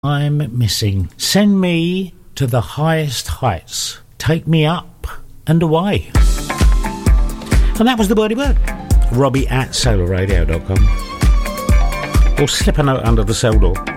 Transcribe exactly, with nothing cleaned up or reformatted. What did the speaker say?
I'm missing. Send me to the highest heights. Take me up and away. And that was the Birdie Bird. Robbie at solar radio dot com. Or slip a note under the cell door.